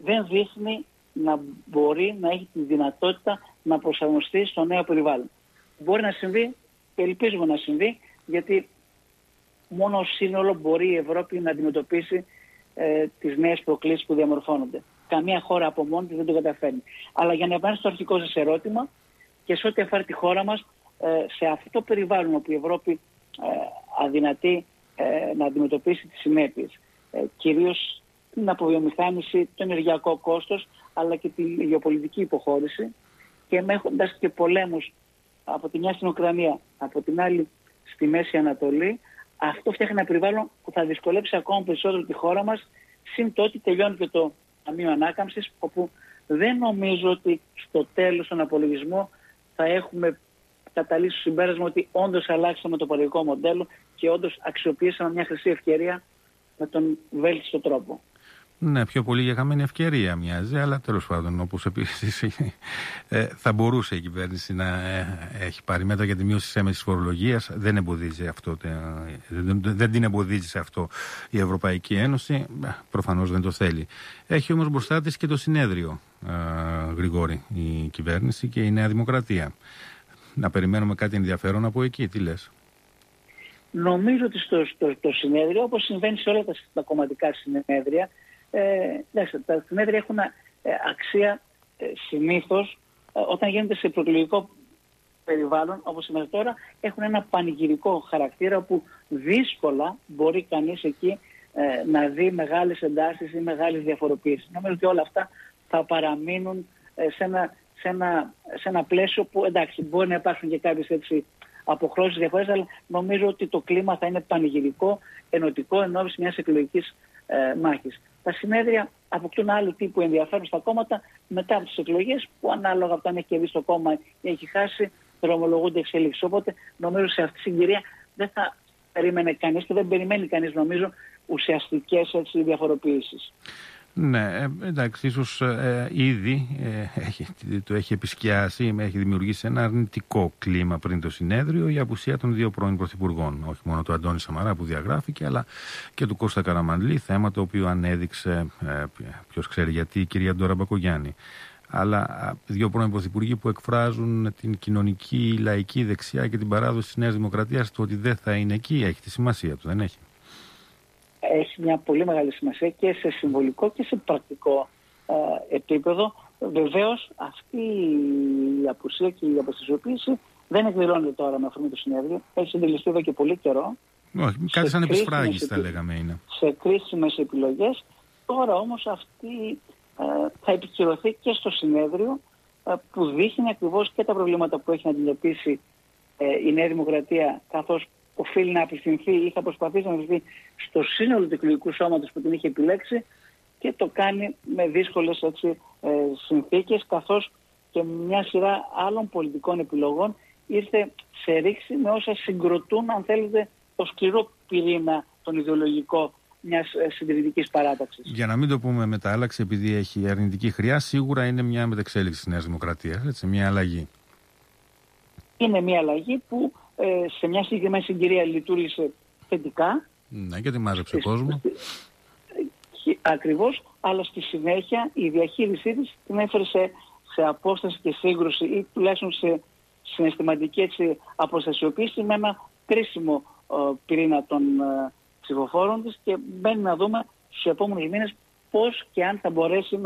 δεν δείχνει να μπορεί να έχει τη δυνατότητα να προσαρμοστεί στο νέο περιβάλλον. Μπορεί να συμβεί και ελπίζουμε να συμβεί, γιατί μόνο ως σύνολο μπορεί η Ευρώπη να αντιμετωπίσει τις νέες προκλήσεις που διαμορφώνονται. Καμία χώρα από μόνη της δεν το καταφέρνει. Αλλά για να επανέλθω στο αρχικό σας ερώτημα και σε ό,τι αφορά τη χώρα μας, σε αυτό το περιβάλλον όπου η Ευρώπη αδυνατεί να αντιμετωπίσει τις συνέπειες, κυρίως την αποβιομηχάνηση, το ενεργειακό κόστος, αλλά και τη γεωπολιτική υποχώρηση, και έχοντας και πολέμους από τη μια στην Ουκρανία, από την άλλη στη Μέση Ανατολή, αυτό φτιάχνει ένα περιβάλλον που θα δυσκολέψει ακόμα περισσότερο τη χώρα μας. Συν το ότι τελειώνει και το Ταμείο Ανάκαμψης, όπου δεν νομίζω ότι στο τέλος στον απολογισμό θα έχουμε καταλήξει στο συμπέρασμα ότι όντως αλλάξαμε το παραγωγικό μοντέλο και όντως αξιοποιήσαμε μια χρυσή ευκαιρία με τον βέλτιστο τρόπο. Ναι, πιο πολύ για χαμένη ευκαιρία μοιάζει, αλλά τέλος πάντων, όπως επίσης θα μπορούσε η κυβέρνηση να έχει πάρει μέτρα για τη μείωση της έμεσης φορολογίας. Δεν εμποδίζει αυτό, δεν την εμποδίζει σε αυτό η Ευρωπαϊκή Ένωση. Προφανώς δεν το θέλει. Έχει όμως μπροστά της και το συνέδριο, Γρηγόρη, η κυβέρνηση και η Νέα Δημοκρατία. Να περιμένουμε κάτι ενδιαφέρον από εκεί, τι λες? Νομίζω ότι στο συνέδριο, όπως συμβαίνει σε όλα τα κομματικά συνέδρια, τα συνέδρια έχουν αξία συνήθως όταν γίνεται σε προεκλογικό περιβάλλον, όπως σήμερα τώρα, έχουν ένα πανηγυρικό χαρακτήρα που δύσκολα μπορεί κανείς εκεί να δει μεγάλες εντάσεις ή μεγάλες διαφοροποιήσεις. Νομίζω ότι όλα αυτά θα παραμείνουν σε ένα πλαίσιο που, εντάξει, μπορεί να υπάρχουν και κάποιες έτσι αποχρώσεις διαφορές, αλλά νομίζω ότι το κλίμα θα είναι πανηγυρικό, ενωτικό, εν ώψη μιας εκλογικής μάχης. Τα συνέδρια αποκτούν άλλου τύπου ενδιαφέρον στα κόμματα μετά από τις εκλογές, που ανάλογα από το αν έχει κερδίσει το κόμμα ή έχει χάσει, δρομολογούνται εξελίξεις. Οπότε νομίζω σε αυτή τη συγκυρία δεν θα περίμενε κανείς και δεν περιμένει κανείς, νομίζω, ουσιαστικές διαφοροποιήσεις. Ναι, εντάξει, ίσως ήδη το έχει επισκιάσει, έχει δημιουργήσει ένα αρνητικό κλίμα πριν το συνέδριο η απουσία των δύο πρώην πρωθυπουργών. Όχι μόνο του Αντώνη Σαμαρά που διαγράφηκε, αλλά και του Κώστα Καραμανλή, θέμα το οποίο ανέδειξε, ποιος ξέρει γιατί, η κυρία Ντόρα Μπακογιάννη. Αλλά δύο πρώην πρωθυπουργοί που εκφράζουν την κοινωνική, λαϊκή δεξιά και την παράδοση της Νέας Δημοκρατίας, το ότι δεν θα είναι εκεί, έχει τη σημασία του, δεν έχει? Έχει μια πολύ μεγάλη σημασία και σε συμβολικό και σε πρακτικό επίπεδο. Βεβαίως αυτή η απουσία και η αποστασιοποίηση δεν εκδηλώνεται τώρα με αφορμή το συνέδριο. Έχει συντελεστεί εδώ και πολύ καιρό. Όχι, κάτι σαν επισφράγηση θα λέγαμε είναι. Σε κρίσιμες επιλογές. Τώρα όμως αυτή θα επικυρωθεί και στο συνέδριο, που δείχνει ακριβώς και τα προβλήματα που έχει να αντιμετωπίσει η Νέα Δημοκρατία, καθώς οφείλει να απευθυνθεί ή θα προσπαθήσει να απευθυνθεί στο σύνολο του εκλογικού σώματος που την είχε επιλέξει, και το κάνει με δύσκολες συνθήκες, καθώς και μια σειρά άλλων πολιτικών επιλογών ήρθε σε ρήξη με όσα συγκροτούν, αν θέλετε, το σκληρό πυρήνα, τον ιδεολογικό μιας συντηρητικής παράταξης. Για να μην το πούμε μετάλλαξη, επειδή έχει αρνητική χρειά, σίγουρα είναι μια μεταξέλιξη της Νέας Δημοκρατίας, μια αλλαγή. Είναι μια αλλαγή που σε μια συγκεκριμένη συγκυρία λειτουργήσε θετικά. Ναι, γιατί μάζεψε κόσμο. Ακριβώς, αλλά στη συνέχεια η διαχείρισή της την έφερε σε απόσταση και σύγκρουση, ή τουλάχιστον σε συναισθηματική αποστασιοποίηση, με ένα κρίσιμο πυρήνα των ψηφοφόρων της, και μένει να δούμε στους επόμενους μήνες πώς και αν θα μπορέσει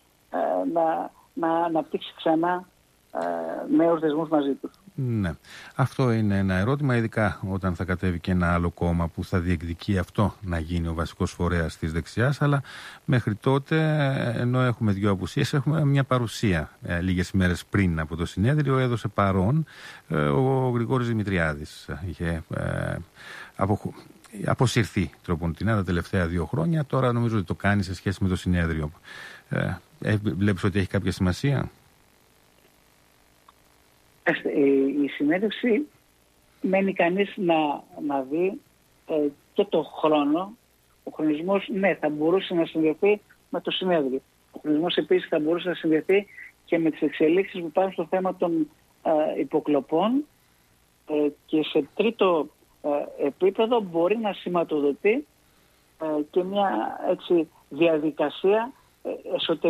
να αναπτύξει ξανά νέους δεσμούς μαζί τους. Ναι. Αυτό είναι ένα ερώτημα, ειδικά όταν θα κατέβει και ένα άλλο κόμμα που θα διεκδικεί αυτό να γίνει ο βασικός φορέας της δεξιάς. Αλλά μέχρι τότε, ενώ έχουμε δύο απουσίες, έχουμε μια παρουσία. Λίγες ημέρες πριν από το συνέδριο έδωσε παρόν ο Γρηγόρης Δημητριάδης. Είχε αποσυρθεί τροποντινά τα τελευταία 2 χρόνια. Τώρα νομίζω ότι το κάνει σε σχέση με το συνέδριο. Βλέπεις ότι έχει κάποια σημασία? Η συνέντευξη μένει κανείς να δει και το χρόνο. Ο χρονισμός, ναι, θα μπορούσε να συνδεθεί με το συνέδριο. Ο χρονισμός επίσης θα μπορούσε να συνδεθεί και με τις εξελίξεις που υπάρχουν στο θέμα των υποκλοπών, και σε τρίτο επίπεδο μπορεί να σηματοδοτεί και μια διαδικασία εσωτερική